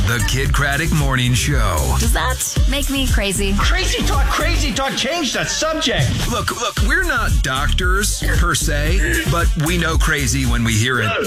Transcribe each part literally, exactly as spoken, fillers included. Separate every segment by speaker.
Speaker 1: The Kid Craddock Morning Show.
Speaker 2: Does that make me crazy?
Speaker 3: Crazy talk, crazy talk. Change the subject.
Speaker 1: Look, look, we're not doctors per se, but we know crazy when we hear it.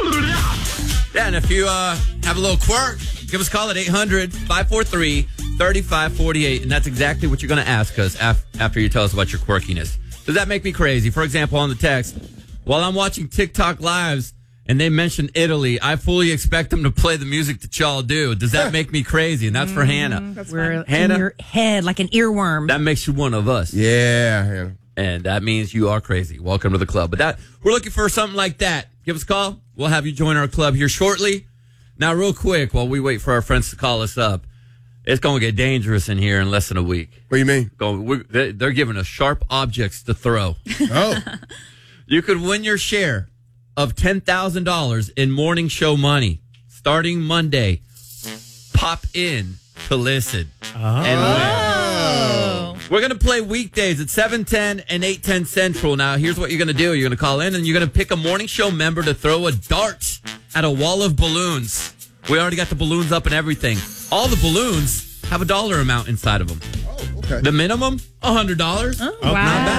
Speaker 4: Yeah, and if you uh, have a little quirk, give us a call at eight hundred, five four three, three five four eight, and that's exactly what you're going to ask us af- after you tell us about your quirkiness. Does that make me crazy? For example, on the text, while I'm watching TikTok lives and they mention Italy, I fully expect them to play the music that y'all do. Does that make me crazy? And that's for Hannah.
Speaker 5: That's
Speaker 6: We're
Speaker 4: Hannah?
Speaker 6: in your head like an earworm.
Speaker 4: That makes you one of us.
Speaker 7: Yeah, Hannah.
Speaker 4: And that means you are crazy. Welcome to the club. But that we're looking for something like that. Give us a call. We'll have you join our club here shortly. Now, real quick, while we wait for our friends to call us up, it's going to get dangerous in here in less than a week.
Speaker 7: What do you mean?
Speaker 4: Going, we're, they- they're giving us sharp objects to throw.
Speaker 7: Oh,
Speaker 4: You could win your share of ten thousand dollars in morning show money starting Monday. Pop in to listen and win. We're going to play weekdays at seven ten and eight ten Central. Now, here's what you're going to do. You're going to call in and you're going to pick a morning show member to throw a dart at a wall of balloons. We already got the balloons up and everything. All the balloons have a dollar amount inside of them.
Speaker 7: oh, okay.
Speaker 4: The minimum, one hundred dollars.
Speaker 5: Wow.
Speaker 4: Not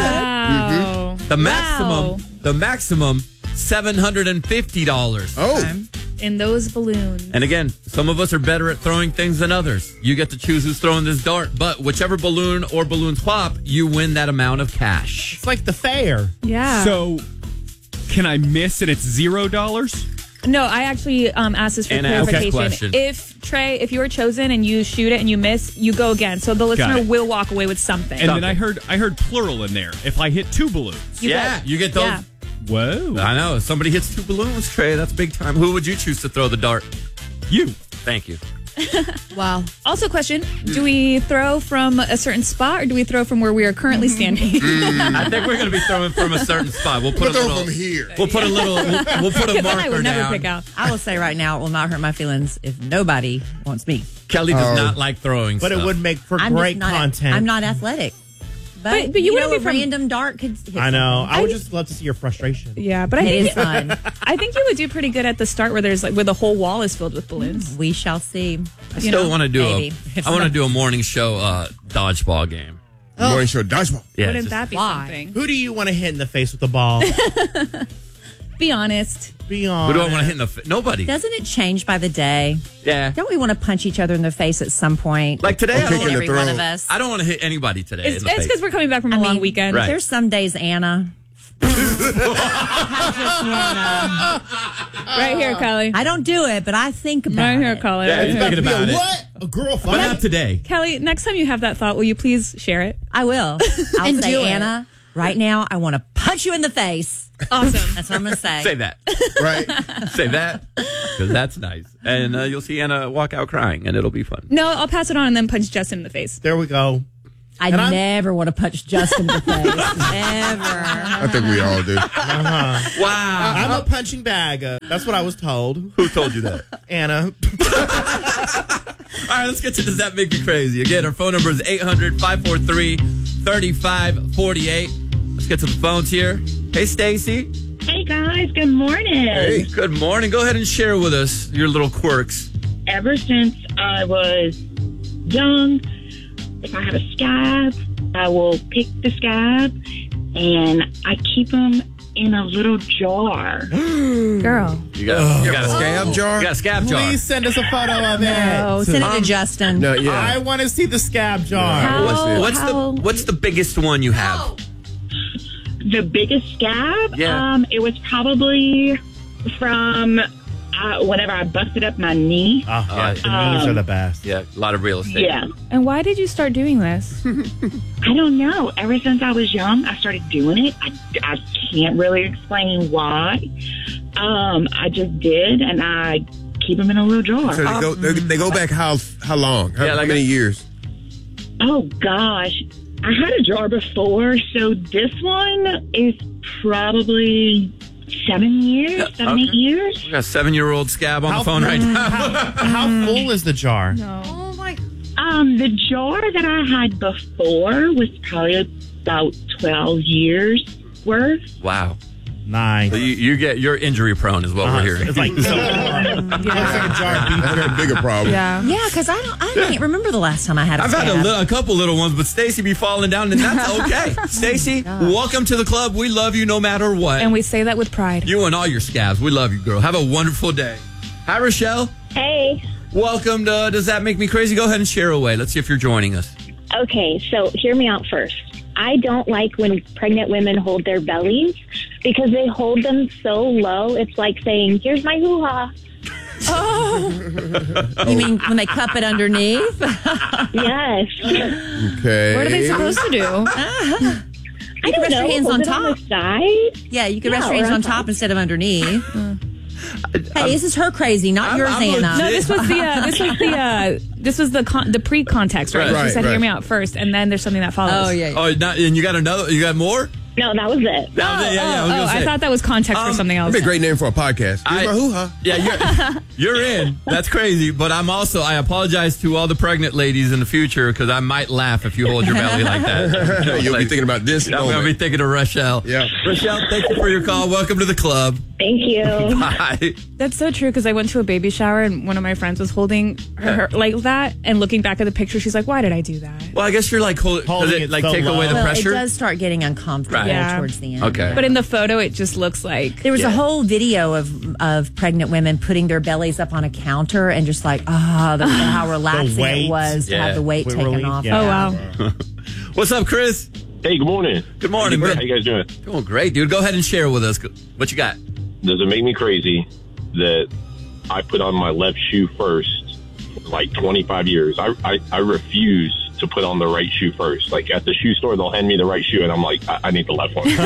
Speaker 4: bad. The maximum,
Speaker 5: Wow.
Speaker 4: the maximum, seven hundred fifty dollars.
Speaker 7: Oh,
Speaker 5: In those balloons.
Speaker 4: And again, some of us are better at throwing things than others. You get to choose who's throwing this dart, but whichever balloon or balloons pop, you win that amount of cash.
Speaker 3: It's like the fair.
Speaker 5: Yeah.
Speaker 8: So, can I miss and it's zero dollars?
Speaker 5: No, I actually um, asked this for
Speaker 4: And ask
Speaker 5: clarification.
Speaker 4: that question.
Speaker 5: If, Trey, if you are chosen and you shoot it and you miss, you go again. So the listener
Speaker 8: it.
Speaker 5: will walk away with something.
Speaker 8: And then I heard I heard plural in there. If I hit two balloons.
Speaker 5: You
Speaker 4: yeah,
Speaker 5: get-
Speaker 4: you get those.
Speaker 5: yeah.
Speaker 8: Whoa.
Speaker 4: I know. If somebody hits two balloons, Trey, that's big time. Who would you choose to throw the dart?
Speaker 8: You.
Speaker 4: Thank you.
Speaker 6: Wow.
Speaker 5: Also, question, do we throw from a certain spot or do we throw from where we are currently standing?
Speaker 4: I think we're going to be throwing from a certain spot. We'll put
Speaker 7: we'll
Speaker 4: a
Speaker 7: throw
Speaker 4: little.
Speaker 7: from here.
Speaker 4: We'll put a little. We'll, we'll put a
Speaker 5: Because then I
Speaker 4: marker
Speaker 5: would never
Speaker 4: down.
Speaker 5: pick out.
Speaker 6: I will say right now, it will not hurt my feelings if nobody wants me.
Speaker 4: Kelly does
Speaker 7: Oh.
Speaker 4: not like throwing
Speaker 3: But
Speaker 4: stuff.
Speaker 3: it would make for
Speaker 6: I'm
Speaker 3: great
Speaker 6: just not,
Speaker 3: content.
Speaker 6: I'm not athletic. But,
Speaker 5: But- but you
Speaker 6: know,
Speaker 5: wouldn't be
Speaker 6: a
Speaker 5: from-
Speaker 6: random dart could hit
Speaker 3: I know. I
Speaker 5: I
Speaker 3: would
Speaker 5: think-
Speaker 3: just love to see your frustration.
Speaker 5: Yeah, but I
Speaker 6: It
Speaker 5: think,
Speaker 6: is fun.
Speaker 5: I think you would do pretty good at the start where there's like where the whole wall is filled with balloons.
Speaker 6: We shall see.
Speaker 4: I still
Speaker 5: know,
Speaker 4: want to do
Speaker 6: maybe.
Speaker 4: a. I want to do a morning show uh, dodgeball game.
Speaker 7: Morning show dodgeball.
Speaker 4: Yeah,
Speaker 5: Wouldn't
Speaker 4: just-
Speaker 5: that be
Speaker 6: why?
Speaker 5: something?
Speaker 3: Who do you want to hit in the face with the ball?
Speaker 5: Be honest.
Speaker 3: Be
Speaker 4: Who
Speaker 3: honest.
Speaker 4: do I want to hit in the? Fa- Nobody.
Speaker 6: Doesn't it change by the day?
Speaker 4: Yeah.
Speaker 6: Don't we want to punch each other in the face at some point?
Speaker 4: Like today, I
Speaker 7: kicking
Speaker 4: don't,
Speaker 7: the
Speaker 6: Every one
Speaker 7: throat.
Speaker 6: of us.
Speaker 4: I don't want to hit anybody today.
Speaker 5: It's
Speaker 4: in the face.
Speaker 5: because we're coming back from a
Speaker 6: I
Speaker 5: long
Speaker 6: mean,
Speaker 5: weekend.
Speaker 4: Right.
Speaker 6: There's some days, Anna.
Speaker 5: Right here, Kelly.
Speaker 6: I don't do it, but I think about
Speaker 5: Right here,
Speaker 6: it.
Speaker 5: Kelly.
Speaker 4: Yeah,
Speaker 5: Right
Speaker 4: he's
Speaker 5: here.
Speaker 4: thinking about it.
Speaker 3: What? A girl
Speaker 4: But not today.
Speaker 5: Kelly, next time you have that thought, will you please share it?
Speaker 6: I will. I'll
Speaker 5: And
Speaker 6: say,
Speaker 5: do it.
Speaker 6: Anna, right now, I want to punch you in the face.
Speaker 5: Awesome.
Speaker 6: That's what I'm going to say.
Speaker 4: Say that.
Speaker 7: Right?
Speaker 4: Say that. Because that's nice. And uh, you'll see Anna walk out crying, and it'll be fun.
Speaker 5: No, I'll pass it on and then punch Justin in the face.
Speaker 3: There we go.
Speaker 6: I
Speaker 3: And I'm-
Speaker 6: never want to punch Justin in the face. Never.
Speaker 7: I think we all do.
Speaker 4: Wow.
Speaker 3: I'm a punching bag. Uh, that's what I was told.
Speaker 4: Who told you that?
Speaker 3: Anna.
Speaker 4: All right, let's get to Does That Make Me Crazy? Again, our phone number is eight hundred, five four three, three five four eight. Let's get to the phones here. Hey, Stacy.
Speaker 9: Hey guys, good morning.
Speaker 4: Hey, good morning. Go ahead and share with us your little quirks.
Speaker 9: Ever since I was young, if I have a scab, I will pick the scab and I keep them in a little jar.
Speaker 5: Girl.
Speaker 4: You got, you got a
Speaker 7: Scab jar?
Speaker 4: You got a scab jar.
Speaker 3: Please send us a photo of it.
Speaker 6: Oh, send it to Justin.
Speaker 7: No, yeah.
Speaker 3: I want to see the scab jar.
Speaker 5: How-
Speaker 4: What's, what's
Speaker 5: how-
Speaker 4: the What's the biggest one you have?
Speaker 9: The biggest scab,
Speaker 4: Yeah.
Speaker 9: um, it was probably from uh, whenever I busted up my knee.
Speaker 3: Oh, yeah,
Speaker 4: Uh,
Speaker 3: the knees
Speaker 9: um,
Speaker 3: are the best.
Speaker 4: Yeah, a lot of real estate.
Speaker 9: Yeah.
Speaker 5: And why did you start doing this?
Speaker 9: I don't know. Ever since I was young, I started doing it. I, I can't really explain why. Um, I just did, and I keep them in a little jar.
Speaker 7: So they go, they, they go back how how long? How,
Speaker 4: Yeah, like
Speaker 7: how many
Speaker 4: a-
Speaker 7: years?
Speaker 9: Oh, gosh. I had a jar before, so this one is probably seven years,
Speaker 4: Yeah,
Speaker 9: seven,
Speaker 4: okay.
Speaker 9: eight years.
Speaker 4: We got a seven-year-old scab on
Speaker 3: How-
Speaker 4: the phone right now.
Speaker 3: How, how full is the jar?
Speaker 5: No.
Speaker 6: Oh, my.
Speaker 9: Um, the jar that I had before was probably about twelve years worth.
Speaker 4: Wow.
Speaker 3: Nice.
Speaker 4: So you, you get you're injury prone, is what
Speaker 3: Uh-huh.
Speaker 4: we're hearing.
Speaker 3: It's like so. Looks like a jar of beef
Speaker 7: That's a
Speaker 3: jerky.
Speaker 7: bigger problem.
Speaker 5: Yeah.
Speaker 6: Yeah, because I don't. I can't remember the last time I had a
Speaker 4: I've had a,
Speaker 6: scab.
Speaker 4: li- a couple little ones, but Stacy be falling down, and that's okay. Stacy, welcome to the club. We love you no matter what.
Speaker 5: And we say that with pride.
Speaker 4: You and all your scabs. We love you, girl. Have a wonderful day. Hi, Rochelle.
Speaker 9: Hey.
Speaker 4: Welcome to Does That Make Me Crazy? Go ahead and share away. Let's see if you're joining us.
Speaker 9: Okay, so hear me out first. I don't like when pregnant women hold their bellies because they hold them so low. It's like saying, here's my hoo-ha.
Speaker 6: You mean when they cup it underneath?
Speaker 9: Yes.
Speaker 7: Okay.
Speaker 5: What are they supposed to do?
Speaker 9: I
Speaker 6: You can
Speaker 9: don't
Speaker 6: rest
Speaker 9: know.
Speaker 6: your hands
Speaker 9: Hold
Speaker 6: on
Speaker 9: it on
Speaker 6: top.
Speaker 9: the side?
Speaker 6: Yeah, you can
Speaker 9: Yeah,
Speaker 6: rest your
Speaker 9: or
Speaker 6: hands
Speaker 9: on
Speaker 6: on
Speaker 9: top.
Speaker 6: top instead of underneath. Hey, this is her crazy, not
Speaker 4: I'm-
Speaker 6: yours,
Speaker 4: I'm
Speaker 6: Anna.
Speaker 5: No, this was the uh, this was the uh, this was the con- the pre-context, right?
Speaker 4: Right,
Speaker 5: She said,
Speaker 7: right.
Speaker 5: "Hear me out first, and then there's something that follows.
Speaker 6: Oh, yeah.
Speaker 4: Oh, not, and you got another? You got more?
Speaker 9: No, that was it.
Speaker 4: That was it. Yeah, yeah. I was
Speaker 5: oh,
Speaker 4: gonna
Speaker 5: I
Speaker 4: say.
Speaker 5: thought that was context
Speaker 4: Um,
Speaker 5: for something else.
Speaker 7: That'd be a great name for a podcast. Here's
Speaker 4: I-
Speaker 7: my hoo-ha.
Speaker 4: Yeah, you're, you're in. That's crazy. But I'm also, I apologize to all the pregnant ladies in the future because I might laugh if you hold your belly like that.
Speaker 7: You'll be thinking about this
Speaker 4: I'm going to
Speaker 7: moment.
Speaker 4: be thinking of Rochelle.
Speaker 7: Yeah.
Speaker 4: Rochelle, thank you for your call. Welcome to the club.
Speaker 9: Thank you.
Speaker 4: Bye.
Speaker 5: That's so true because I went to a baby shower and one of my friends was holding her, her like that, and looking back at the picture, she's like, "Why did I do that?"
Speaker 4: Well, I guess you're like, hold,
Speaker 3: Holding
Speaker 4: does it
Speaker 3: it
Speaker 4: like
Speaker 3: so
Speaker 4: take away the
Speaker 3: low.
Speaker 6: Well,
Speaker 4: pressure?
Speaker 6: it does start getting uncomfortable
Speaker 4: Right.
Speaker 5: Yeah.
Speaker 6: towards the end.
Speaker 4: Okay.
Speaker 5: But in the photo, it just looks like
Speaker 6: There was
Speaker 4: Yeah.
Speaker 6: a whole video of of pregnant women putting their bellies up on a counter and just like, ah, the how relaxing
Speaker 3: weight.
Speaker 6: it was to
Speaker 4: Yeah.
Speaker 6: have the weight
Speaker 3: Weight
Speaker 6: taken
Speaker 3: relief,
Speaker 6: off.
Speaker 3: yeah.
Speaker 5: Oh wow.
Speaker 4: What's up, Chris?
Speaker 10: Hey, good morning.
Speaker 4: Good morning,
Speaker 10: How
Speaker 4: man.
Speaker 10: you guys doing?
Speaker 4: Doing great, dude. Go ahead and share with us. What you got?
Speaker 10: Does it make me crazy that I put on my left shoe first for like twenty-five years? I, I, I refuse to put on the right shoe first. Like at the shoe store, they'll hand me the right shoe, and I'm like, I, I need the left one.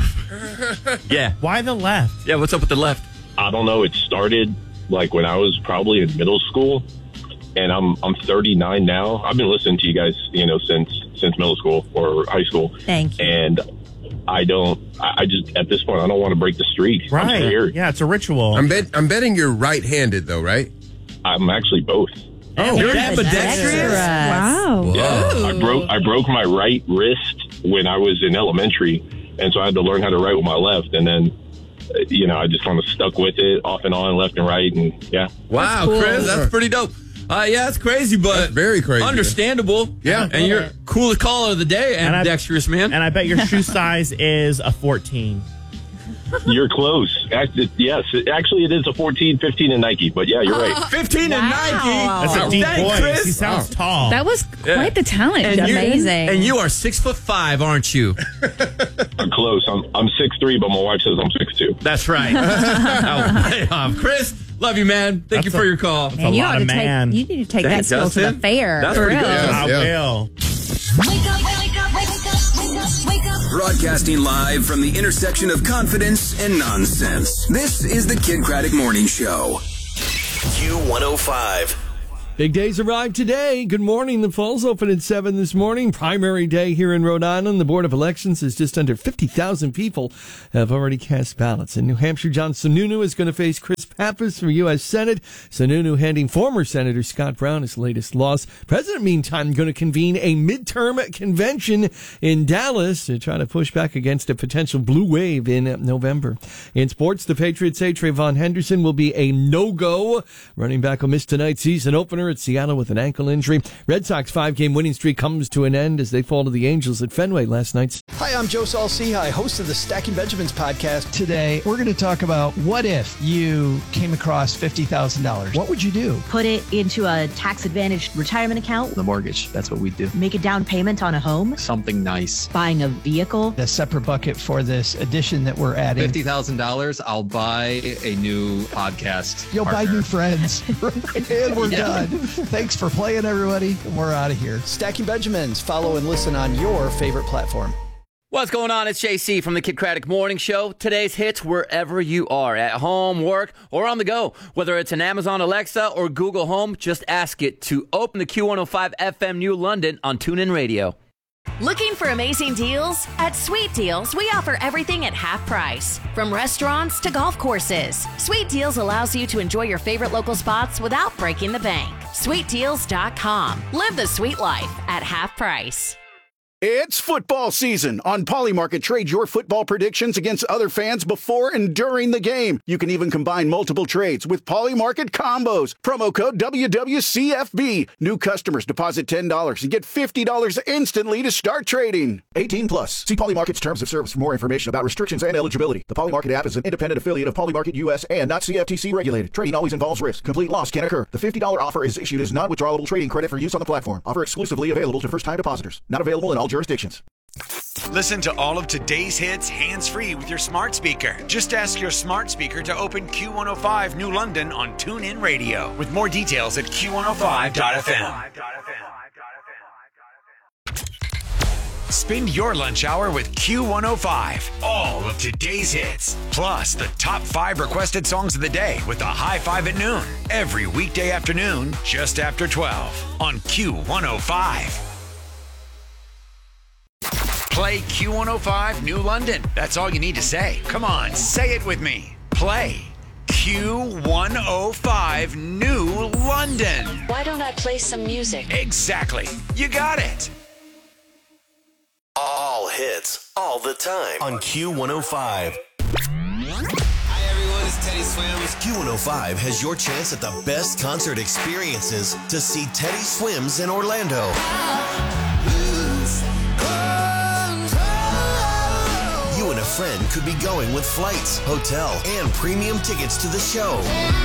Speaker 4: Yeah.
Speaker 3: Why the left?
Speaker 4: Yeah, what's up with the left?
Speaker 10: I don't know. It started like when I was probably in middle school, and I'm I'm thirty-nine now. I've been listening to you guys, you know, since since middle school or high school.
Speaker 6: Thank you.
Speaker 10: And I don't. I I just at this point, I don't want to break the streak. I'm
Speaker 3: Right.
Speaker 10: scared.
Speaker 3: Yeah, it's a ritual.
Speaker 7: I'm, bet, I'm betting you're right-handed, though, right?
Speaker 10: I'm actually both.
Speaker 3: oh,
Speaker 4: You're
Speaker 3: that's-
Speaker 4: ambidextrous?
Speaker 5: Wow.
Speaker 10: Yeah, I broke I broke my right wrist when I was in elementary, and so I had to learn how to write with my left. And then, uh, you know, I just kind of stuck with it, off and on, left and right, and yeah.
Speaker 4: Wow,
Speaker 5: cool.
Speaker 4: Chris, that's pretty dope. Uh, yeah, it's crazy, but
Speaker 7: That's very crazy.
Speaker 4: understandable.
Speaker 7: Yeah.
Speaker 4: and you're coolest caller of the day,
Speaker 3: And I-
Speaker 4: ambidextrous man.
Speaker 3: And I bet your shoe size is a fourteen.
Speaker 10: You're close. Act- Yes, it- actually, it is a fourteen, fifteen in Nike, but yeah, you're right.
Speaker 4: Fifteen and Nike.
Speaker 3: That's a deep
Speaker 4: Dang,
Speaker 3: voice.
Speaker 4: Chris.
Speaker 3: He sounds tall.
Speaker 5: That was
Speaker 4: Yeah.
Speaker 5: quite the talent.
Speaker 4: And
Speaker 5: Justin.
Speaker 4: you-
Speaker 6: Amazing.
Speaker 4: And you are six foot five, aren't you?
Speaker 10: I'm close. I'm I'm six three, but my wife says I'm six two.
Speaker 4: That's right. Oh, way off. Chris, love you, man. Thank you
Speaker 3: That's
Speaker 4: for
Speaker 3: a-
Speaker 4: your call.
Speaker 3: a
Speaker 6: you
Speaker 3: lot
Speaker 6: ought
Speaker 3: of
Speaker 6: to
Speaker 3: man.
Speaker 6: take. You need to take
Speaker 4: Dang,
Speaker 6: that skill to
Speaker 4: Justin.
Speaker 6: the fair.
Speaker 4: That's
Speaker 6: For
Speaker 4: pretty
Speaker 6: real.
Speaker 4: good.
Speaker 3: I
Speaker 7: Yeah.
Speaker 3: will.
Speaker 2: Wake up, wake up, wake up, wake up, wake up.
Speaker 1: Broadcasting live from the intersection of confidence and nonsense. This is the Kid Craddock Morning Show.
Speaker 11: Q one oh five.
Speaker 12: Big days arrived today. Good morning. The polls open at seven this morning. Primary day here in Rhode Island. The Board of Elections is just under fifty thousand people have already cast ballots. In New Hampshire, John Sununu is going to face Chris Pappas for U S Senate. Sununu handing former Senator Scott Brown his latest loss. President, meantime, going to convene a midterm convention in Dallas to try to push back against a potential blue wave in November. In sports, the Patriots say Trayvon Henderson will be a no-go. Running back will miss tonight's season opener at Seattle with an ankle injury. Red Sox five-game winning streak comes to an end as they fall to the Angels at Fenway last night.
Speaker 13: Hi, I'm Joe Saul-Sehy, host of the Stacking Benjamins podcast. Today, we're going to talk about what if you came across fifty thousand dollars. What would you do?
Speaker 14: Put it into a tax-advantaged retirement account.
Speaker 13: The mortgage, that's what we do.
Speaker 14: Make a down payment on a home.
Speaker 13: Something nice.
Speaker 14: Buying a vehicle.
Speaker 13: A separate bucket for this addition that we're adding.
Speaker 15: fifty thousand dollars, I'll buy a new podcast.
Speaker 13: You'll
Speaker 15: partner.
Speaker 13: buy new friends. And we're
Speaker 15: Yeah.
Speaker 13: done. Thanks for playing, everybody. We're out of here. Stacking Benjamins. Follow and listen on your favorite platform.
Speaker 4: What's going on? It's J C from the Kid Craddock Morning Show. Today's hits wherever you are, at home, work, or on the go. Whether it's an Amazon Alexa or Google Home, just ask it to open the Q one oh five F M New London on TuneIn Radio.
Speaker 2: Looking for amazing deals? At Sweet Deals, we offer everything at half price. From restaurants to golf courses, Sweet Deals allows you to enjoy your favorite local spots without breaking the bank. sweet deals dot com. Live the sweet life at half price.
Speaker 16: It's football season. On Polymarket, trade your football predictions against other fans before and during the game. You can even combine multiple trades with Polymarket combos. Promo code W W C F B. New customers deposit ten dollars and get fifty dollars instantly to start trading. eighteen plus. See Polymarket's terms of service for more information about restrictions and eligibility. The Polymarket app is an independent affiliate of Polymarket U S and not C F T C regulated. Trading always involves risk. Complete loss can occur. The fifty dollars offer is issued as non-withdrawable trading credit for use on the platform. Offer exclusively available to first-time depositors. Not available in all jurisdictions.
Speaker 17: Listen to all of today's hits hands-free with your smart speaker. Just ask your smart speaker to open Q one oh five New London on TuneIn Radio. With more details at Q one oh five dot F M. Spend your lunch hour with Q one oh five. All of today's hits. Plus the top five requested songs of the day with a high five at noon. Every weekday afternoon, just after twelve on Q one oh five. Play Q one oh five New London. That's all you need to say. Come on, say it with me. Play Q one oh five New London.
Speaker 18: Why don't I play some music?
Speaker 17: Exactly. You got it.
Speaker 11: All hits, all the time on Q one oh five.
Speaker 19: Hi everyone, it's Teddy Swims.
Speaker 11: Q one oh five has your chance at the best concert experiences to see Teddy Swims in Orlando. You and a friend could be going with flights, hotel, and premium tickets to the show.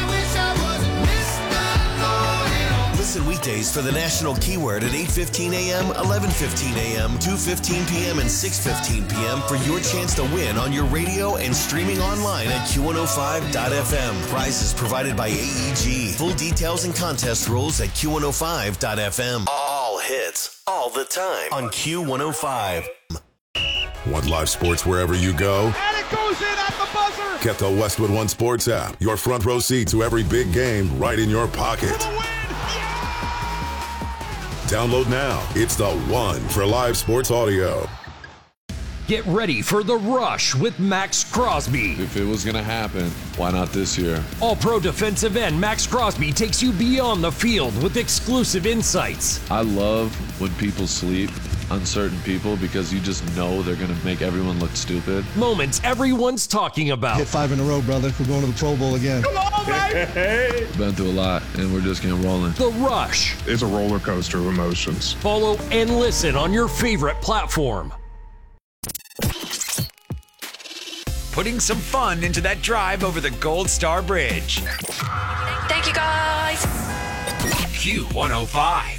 Speaker 11: Listen weekdays for the national keyword at eight fifteen a.m., eleven fifteen a.m., two fifteen p.m., and six fifteen p.m. for your chance to win on your radio and streaming online at Q one oh five dot F M. Prizes provided by A E G. Full details and contest rules at Q one oh five dot F M. All hits, all the time on Q one oh five.
Speaker 20: Want live sports wherever you go?
Speaker 21: And it goes in at the buzzer!
Speaker 20: Get the Westwood One Sports app. Your front row seat to every big game right in your pocket.
Speaker 21: For the win! Yeah!
Speaker 20: Download now. It's the one for live sports audio.
Speaker 22: Get ready for The Rush with Max Crosby.
Speaker 23: If it was going to happen, why not this year?
Speaker 22: All-pro defensive end Max Crosby takes you beyond the field with exclusive insights.
Speaker 23: I love when people sleep on certain people because you just know they're going to make everyone look stupid.
Speaker 22: Moments everyone's talking about.
Speaker 24: Hit five in a row, brother. We're going to the Pro Bowl again.
Speaker 21: Come on, baby!
Speaker 23: Been through a lot, and we're just getting rolling.
Speaker 22: The Rush.
Speaker 25: It's a roller coaster of emotions.
Speaker 22: Follow and listen on your favorite platform.
Speaker 17: Putting some fun into that drive over the Gold Star Bridge.
Speaker 18: Thank you, guys.
Speaker 17: Q one oh five.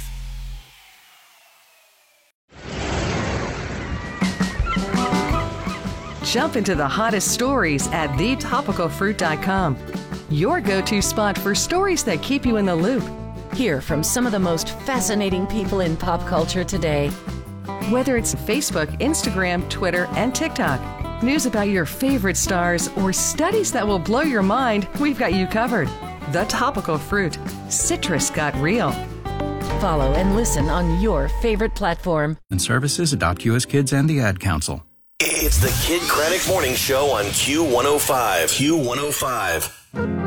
Speaker 26: Jump into the hottest stories at the topical fruit dot com. Your go-to spot for stories that keep you in the loop.
Speaker 2: Hear from some of the most fascinating people in pop culture today.
Speaker 26: Whether it's Facebook, Instagram, Twitter, and TikTok, news about your favorite stars, or studies that will blow your mind, we've got you covered. The Topical Fruit. Citrus got real.
Speaker 2: Follow and listen on your favorite platform.
Speaker 27: And services adopt U S Kids and the Ad Council.
Speaker 11: It's the Kid Craddock Morning Show on Q one oh five. Q one oh five.